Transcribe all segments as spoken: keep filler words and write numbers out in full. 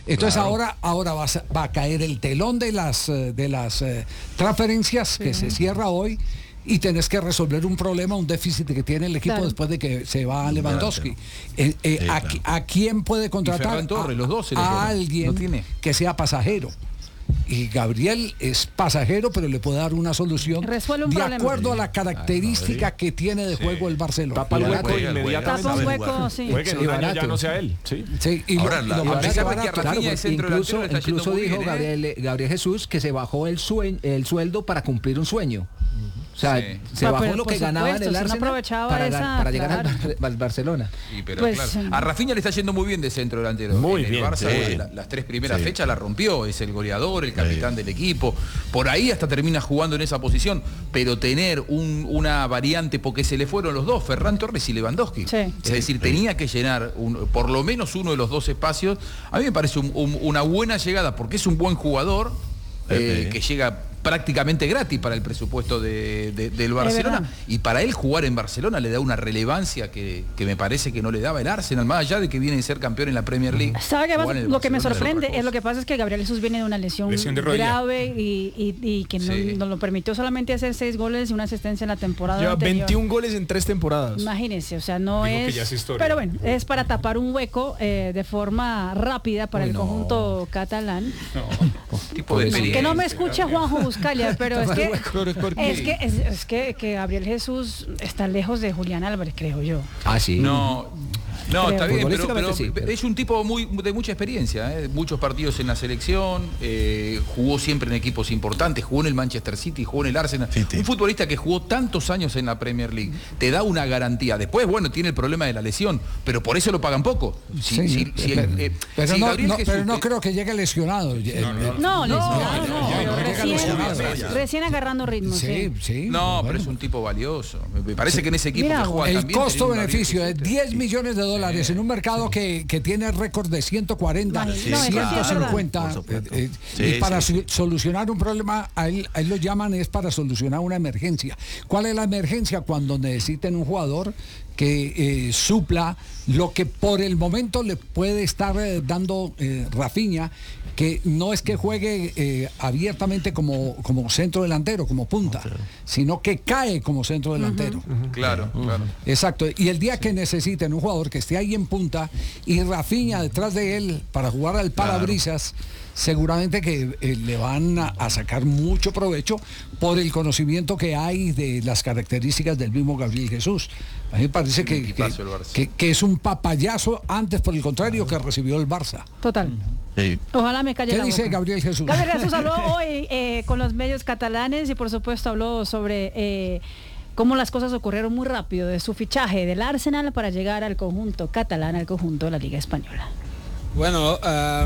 Entonces Claro. ahora, ahora va, a, va a caer el telón de las, eh, de las eh, transferencias Sí. que se cierra hoy y tenés que resolver un problema, un déficit que tiene el equipo Claro. después de que se va Lewandowski. Eh, eh, Sí, a, claro. ¿A quién puede Y contratar? Ferran Torres, a, los dos se le a fueron. alguien No tiene. que sea pasajero. Y Gabriel es pasajero, pero le puede dar una solución Resuelve un de problema. acuerdo a la característica que tiene de juego el Barcelona. Tapa el Juega, hueco juega, inmediatamente. Tapa un sabe hueco, jugar. sí. Juegue en Sí, un año ya barato. no sea él. Sí. Sí, y Ahora, lo, la- y lo la- más a pesar de que barato. a Rafinha Claro, de centro delantero incluso, le está yendo incluso muy dijo bien, ¿eh? Gabriel, Gabriel Jesús que se bajó el, sueño, el sueldo para cumplir un sueño. O sea, Sí. se Ah, bajó pero lo por que ganaba en supuesto, el si no Arsenal aprovechaba para, esa, gan- para llegar al, claro. Bar- al Barcelona. Sí, pero Pues, claro. sí. A Rafinha le está yendo muy bien de centro delantero. Muy en el bien, Barça, sí. la- las tres primeras Sí. fechas la rompió, es el goleador, el capitán del equipo. Por ahí hasta termina jugando en esa posición, pero tener un- una variante, porque se le fueron los dos, Ferran Torres y Lewandowski. Sí. Es decir, tenía que llenar un- por lo menos uno de los dos espacios. A mí me parece un- un- una buena llegada, porque es un buen jugador, eh, Pepe. que llega prácticamente gratis para el presupuesto de- de- del Barcelona, verdad. y para él jugar en Barcelona le da una relevancia que, que me parece que no le daba el Arsenal, más allá de que viene de ser campeón en la Premier League. ¿Sabe qué pasa? Jugar en el Lo que me Barcelona es sorprende otra es lo cosa. que pasa es que Gabriel Jesús viene de una lesión, Lesión de rodilla. grave y, y- y que no, Sí. no lo permitió solamente hacer seis goles y una asistencia en la temporada Lleva anterior. veintiún goles en tres temporadas. Imagínense, o sea, no Digo que es, ya es historia. pero bueno, es para tapar un hueco eh, de forma rápida para Uy, el no. conjunto catalán. Tipo de Por eso. experiencia. Que no me escuche Juanjo Buscalia, pero es que Pero es porque- es que es, es que, que Gabriel Jesús está lejos de Julián Álvarez, creo yo. Ah, sí. No, no, Creo. está bien, pero, Futbolísticamente pero sí, pero- es un tipo muy, de mucha experiencia, ¿eh? Muchos partidos en la selección, eh, jugó siempre en equipos importantes, jugó en el Manchester City, jugó en el Arsenal. City. Un futbolista que jugó tantos años en la Premier League, te da una garantía. Después, bueno, tiene el problema de la lesión, pero por eso lo pagan poco. Si, Sí, si- si- pero, eh, pero si no, Gabriel no- Jesús- pero no creo que llegue lesionado. Eh, No, lesionado no, no, ya, pero ya, recién, lesionado. recién agarrando ritmo. Sí, Sí. sí. No, pero bueno. es un tipo valioso. Me parece que en ese equipo Mira, que juega El también, teniendo un costo-beneficio Gabriel es Jesús, diez sí. millones de dólares en un mercado que, que tiene récord de ciento cuarenta, Imagínate. No, eso sí es ciento cincuenta. verdad. Por supuesto. eh, eh, Sí, y para sí, su- sí. solucionar un problema, a él, a él lo llaman es para solucionar una emergencia. ¿Cuál es la emergencia? Cuando necesiten un jugador que eh, supla lo que por el momento le puede estar eh, dando eh, Rafinha, que no es que juegue eh, abiertamente como, como centro delantero, como punta, sino que cae como centro delantero. Claro, claro. Exacto, y el día que necesiten un jugador que esté ahí en punta y Rafinha detrás de él para jugar al parabrisas, seguramente que eh, le van a, a sacar mucho provecho por el conocimiento que hay de las características del mismo Gabriel Jesús. A mí me parece que, que, equipazo el Barça. que- que es un papayazo antes, por el contrario, que recibió el Barça. Total. Sí. Ojalá me calle ¿Qué la dice boca. Gabriel Jesús? Gabriel Jesús habló hoy eh, con los medios catalanes y por supuesto habló sobre eh, cómo las cosas ocurrieron muy rápido de su fichaje del Arsenal para llegar al conjunto catalán, al conjunto de la Liga Española. Bueno,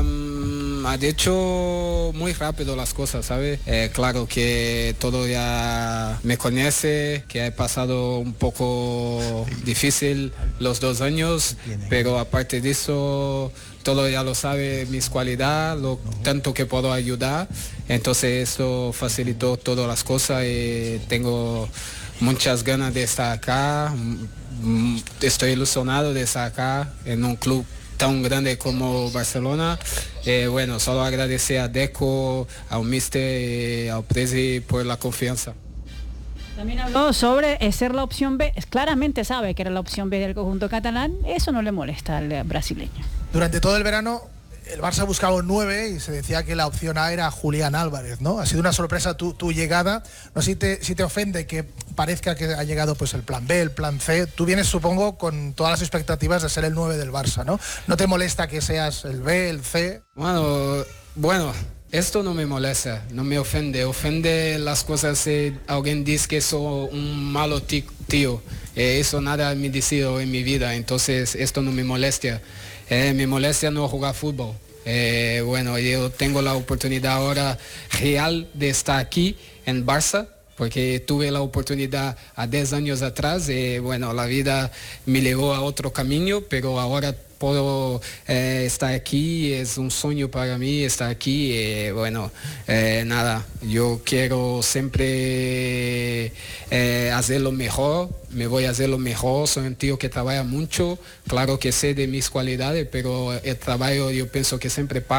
am, ha dicho muy rápido las cosas, ¿sabes? Eh, claro que todo ya me conoce, que he pasado un poco difícil los dos años, pero aparte de eso, todo ya lo sabe, mis cualidades, lo tanto que puedo ayudar. Entonces eso facilitó todas las cosas y tengo muchas ganas de estar acá. Mm, Estoy ilusionado de estar acá en un club tan grande como Barcelona. Eh, bueno, solo agradecer a Deco, al Mister y al Presi por la confianza. También habló sobre eh, ser la opción B. Claramente sabe que era la opción B del conjunto catalán. Eso no le molesta al eh, brasileño. Durante todo el verano el Barça buscaba un nueve y se decía que la opción A era Julián Álvarez, ¿no? Ha sido una sorpresa tu, tu llegada. No sé si te, si te ofende que parezca que ha llegado pues el plan B, el plan C. Tú vienes, supongo, con todas las expectativas de ser el nueve del Barça, ¿no? ¿No te molesta que seas el B, el C? Bueno, bueno, esto no me molesta, no me ofende. Ofende las cosas si alguien dice que soy un malo ti- tío. Eh, eso nada me ha dicho en mi vida, entonces esto no me molesta. Eh, me molesta no jugar fútbol. Eh, bueno, yo tengo la oportunidad ahora real de estar aquí en Barça, porque tuve la oportunidad a diez años atrás y bueno, la vida me llevó a otro camino, pero ahora puedo eh, estar aquí, es un sueño para mí estar aquí y bueno, eh, nada, yo quiero siempre eh, hacer lo mejor, me voy a hacer lo mejor, soy un tío que trabaja mucho, claro que sé de mis cualidades, pero el trabajo yo pienso que siempre